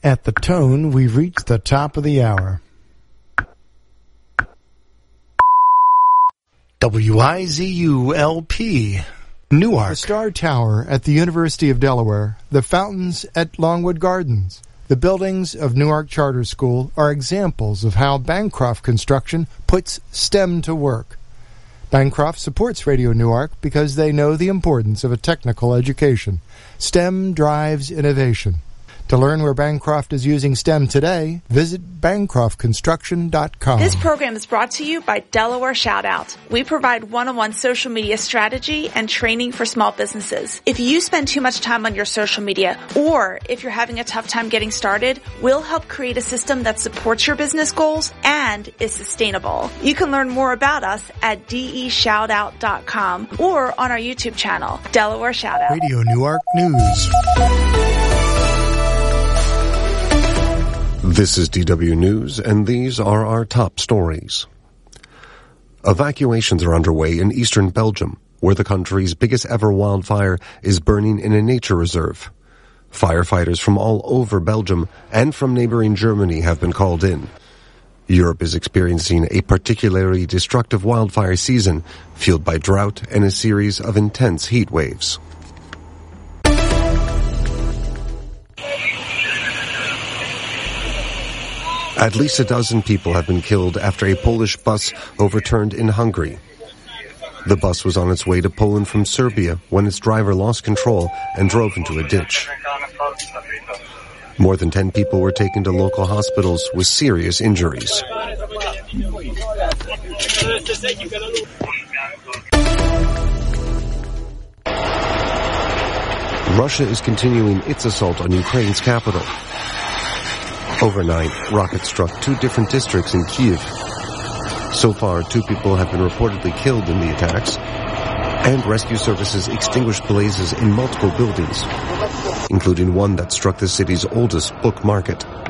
At the tone, we've reached the top of the hour. WIZU-LP, Newark. The Star Tower at the University of Delaware, the fountains at Longwood Gardens, the buildings of Newark Charter School are examples of how Bancroft Construction puts STEM to work. Bancroft supports Radio Newark because they know the importance of a technical education. STEM drives innovation. To learn where Bancroft is using STEM today, visit BancroftConstruction.com. This program is brought to you by Delaware Shoutout. We provide one-on-one social media strategy and training for small businesses. If you spend too much time on your social media, or if you're having a tough time getting started, we'll help create a system that supports your business goals and is sustainable. You can learn more about us at deshoutout.com or on our YouTube channel, Delaware Shoutout. Radio Newark News. This is DW News, and these are our top stories. Evacuations are underway in eastern Belgium, where the country's biggest ever wildfire is burning in a nature reserve. Firefighters from all over Belgium and from neighboring Germany have been called in. Europe is experiencing a particularly destructive wildfire season, fueled by drought and a series of intense heat waves. At least a dozen people have been killed after a Polish bus overturned in Hungary. The bus was on its way to Poland from Serbia when its driver lost control and drove into a ditch. More than 10 people were taken to local hospitals with serious injuries. Russia is continuing its assault on Ukraine's capital. Overnight, rockets struck two different districts in Kyiv. So far, 2 people have been reportedly killed in the attacks, and rescue services extinguished blazes in multiple buildings, including one that struck the city's oldest book market.